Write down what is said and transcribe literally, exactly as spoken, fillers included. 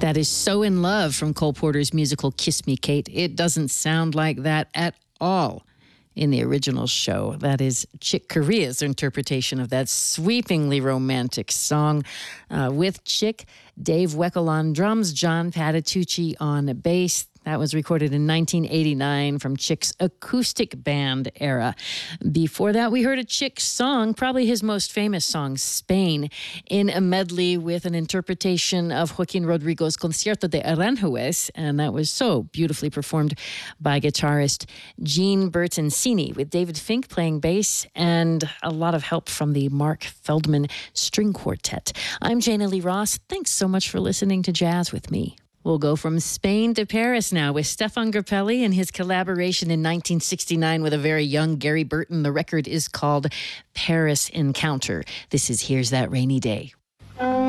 That is So in Love from Cole Porter's musical Kiss Me, Kate. It doesn't sound like that at all in the original show. That is Chick Corea's interpretation of that sweepingly romantic song uh, with Chick, Dave Weckl on drums, John Patitucci on bass. That was recorded in nineteen eighty-nine from Chick's acoustic band era. Before that, we heard a Chick song, probably his most famous song, Spain, in a medley with an interpretation of Joaquin Rodrigo's Concierto de Aranjuez, and that was so beautifully performed by guitarist Gene Bertoncini, with David Fink playing bass and a lot of help from the Mark Feldman String Quartet. I'm Jana Lee Ross. Thanks so much for listening to Jazz with me. We'll go from Spain to Paris now with Stefan Grappelli and his collaboration in nineteen sixty-nine with a very young Gary Burton. The record is called Paris Encounter. This is Here's That Rainy Day.